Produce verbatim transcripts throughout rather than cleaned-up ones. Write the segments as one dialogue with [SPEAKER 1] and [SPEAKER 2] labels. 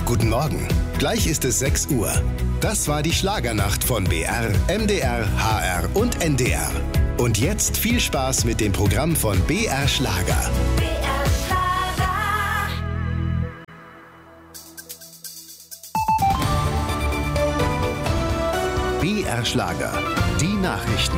[SPEAKER 1] Guten Morgen. Gleich ist es sechs Uhr. Das war die Schlagernacht von B R, M D R, H R und N D R. Und jetzt viel Spaß mit dem Programm von B R Schlager.
[SPEAKER 2] B R Schlager.
[SPEAKER 1] B R Schlager. Die Nachrichten.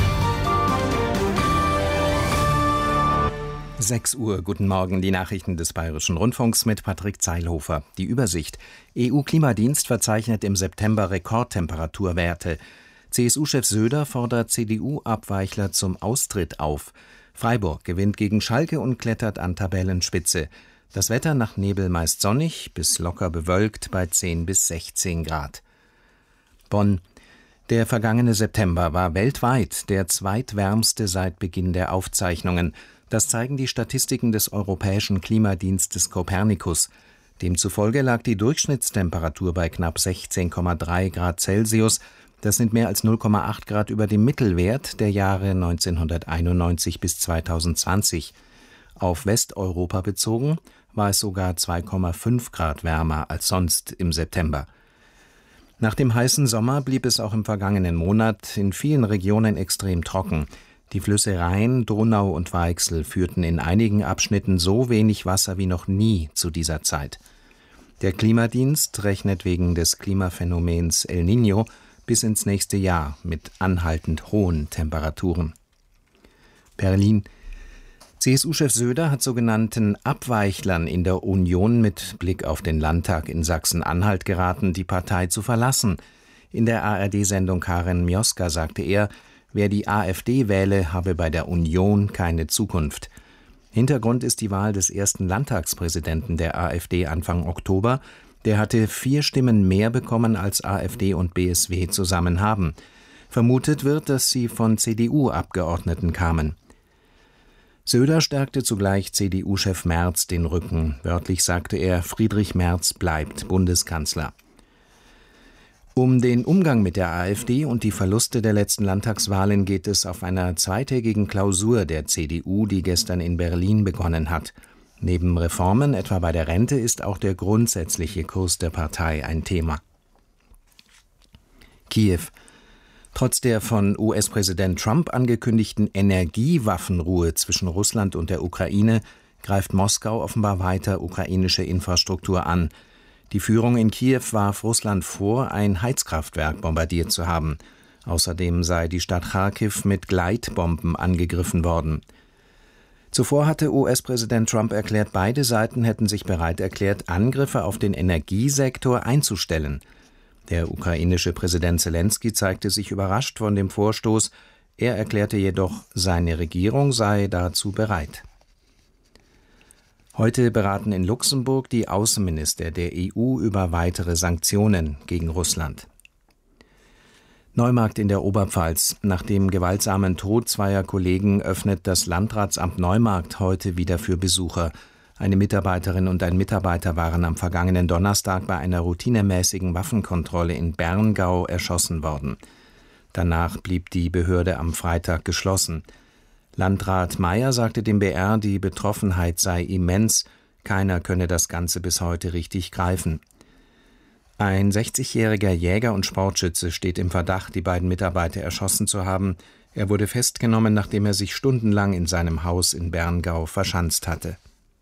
[SPEAKER 3] sechs Uhr, guten Morgen, die Nachrichten des Bayerischen Rundfunks mit Patrick Zeilhofer. Die Übersicht. E U-Klimadienst verzeichnet im September Rekordtemperaturwerte. C S U-Chef Söder fordert C D U-Abweichler zum Austritt auf. Freiburg gewinnt gegen Schalke und klettert an Tabellenspitze. Das Wetter nach Nebel meist sonnig, bis locker bewölkt bei zehn bis sechzehn Grad. Bonn. Der vergangene September war weltweit der zweitwärmste seit Beginn der Aufzeichnungen. Das zeigen die Statistiken des Europäischen Klimadienstes Copernicus. Demzufolge lag die Durchschnittstemperatur bei knapp sechzehn Komma drei Grad Celsius. Das sind mehr als null Komma acht Grad über dem Mittelwert der Jahre neunzehnhunderteinundneunzig bis zweitausendzwanzig. Auf Westeuropa bezogen war es sogar zwei Komma fünf Grad wärmer als sonst im September. Nach dem heißen Sommer blieb es auch im vergangenen Monat in vielen Regionen extrem trocken. Die Flüsse Rhein, Donau und Weichsel führten in einigen Abschnitten so wenig Wasser wie noch nie zu dieser Zeit. Der Klimadienst rechnet wegen des Klimaphänomens El Niño bis ins nächste Jahr mit anhaltend hohen Temperaturen. Berlin. C S U-Chef Söder hat sogenannten Abweichlern in der Union mit Blick auf den Landtag in Sachsen-Anhalt geraten, die Partei zu verlassen. In der A R D-Sendung Karin Mioska sagte er, wer die AfD wähle, habe bei der Union keine Zukunft. Hintergrund ist die Wahl des ersten Landtagspräsidenten der AfD Anfang Oktober. Der hatte vier Stimmen mehr bekommen, als AfD und B S W zusammen haben. Vermutet wird, dass sie von C D U-Abgeordneten kamen. Söder stärkte zugleich C D U-Chef Merz den Rücken. Wörtlich sagte er, Friedrich Merz bleibt Bundeskanzler. Um den Umgang mit der AfD und die Verluste der letzten Landtagswahlen geht es auf einer zweitägigen Klausur der C D U, die gestern in Berlin begonnen hat. Neben Reformen, etwa bei der Rente, ist auch der grundsätzliche Kurs der Partei ein Thema. Kiew. Trotz der von U S-Präsident Trump angekündigten Energiewaffenruhe zwischen Russland und der Ukraine greift Moskau offenbar weiter ukrainische Infrastruktur an. Die Führung in Kiew warf Russland vor, ein Heizkraftwerk bombardiert zu haben. Außerdem sei die Stadt Charkiw mit Gleitbomben angegriffen worden. Zuvor hatte U S-Präsident Trump erklärt, beide Seiten hätten sich bereit erklärt, Angriffe auf den Energiesektor einzustellen. Der ukrainische Präsident Selenskyj zeigte sich überrascht von dem Vorstoß. Er erklärte jedoch, seine Regierung sei dazu bereit. Heute beraten in Luxemburg die Außenminister der E U über weitere Sanktionen gegen Russland. Neumarkt in der Oberpfalz. Nach dem gewaltsamen Tod zweier Kollegen öffnet das Landratsamt Neumarkt heute wieder für Besucher. Eine Mitarbeiterin und ein Mitarbeiter waren am vergangenen Donnerstag bei einer routinemäßigen Waffenkontrolle in Berngau erschossen worden. Danach blieb die Behörde am Freitag geschlossen. Landrat Meyer sagte dem B R, die Betroffenheit sei immens, keiner könne das Ganze bis heute richtig greifen. Ein sechzigjähriger Jäger und Sportschütze steht im Verdacht, die beiden Mitarbeiter erschossen zu haben. Er wurde festgenommen, nachdem er sich stundenlang in seinem Haus in Berngau verschanzt hatte.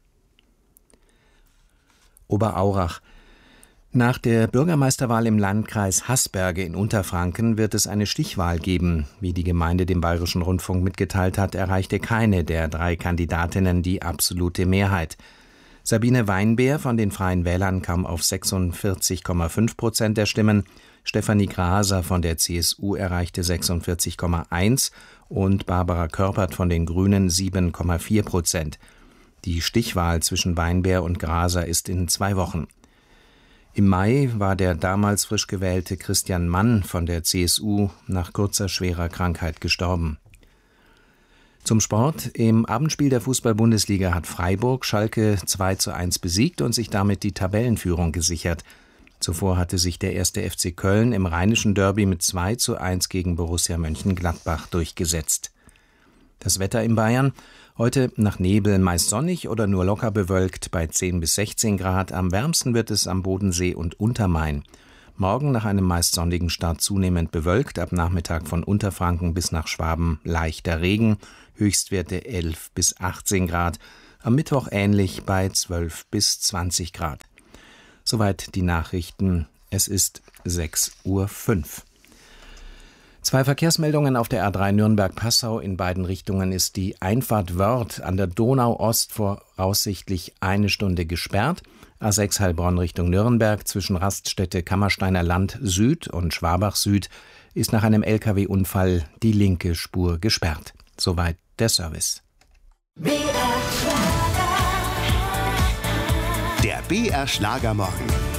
[SPEAKER 3] Oberaurach. Nach der Bürgermeisterwahl im Landkreis Haßberge in Unterfranken wird es eine Stichwahl geben. Wie die Gemeinde dem Bayerischen Rundfunk mitgeteilt hat, erreichte keine der drei Kandidatinnen die absolute Mehrheit. Sabine Weinbeer von den Freien Wählern kam auf sechsundvierzig Komma fünf Prozent der Stimmen, Stefanie Graser von der C S U erreichte sechsundvierzig Komma eins und Barbara Körpert von den Grünen sieben Komma vier Prozent. Die Stichwahl zwischen Weinbeer und Graser ist in zwei Wochen. Im Mai war der damals frisch gewählte Christian Mann von der C S U nach kurzer schwerer Krankheit gestorben. Zum Sport. Im Abendspiel der Fußball-Bundesliga hat Freiburg Schalke zwei zu eins besiegt und sich damit die Tabellenführung gesichert. Zuvor hatte sich der erste F C Köln im Rheinischen Derby mit zwei zu eins gegen Borussia Mönchengladbach durchgesetzt. Das Wetter in Bayern. Heute nach Nebel meist sonnig oder nur locker bewölkt bei zehn bis sechzehn Grad. Am wärmsten wird es am Bodensee und Untermain. Morgen nach einem meist sonnigen Start zunehmend bewölkt, ab Nachmittag von Unterfranken bis nach Schwaben leichter Regen, Höchstwerte elf bis achtzehn Grad, am Mittwoch ähnlich bei zwölf bis zwanzig Grad. Soweit die Nachrichten, es ist sechs Uhr fünf. Zwei Verkehrsmeldungen auf der A drei Nürnberg-Passau. In beiden Richtungen ist die Einfahrt Wörth an der Donau-Ost voraussichtlich eine Stunde gesperrt. A sechs Heilbronn Richtung Nürnberg zwischen Raststätte Kammersteiner Land Süd und Schwabach Süd ist nach einem L K W-Unfall die linke Spur gesperrt. Soweit der Service.
[SPEAKER 1] Der B R Schlagermorgen.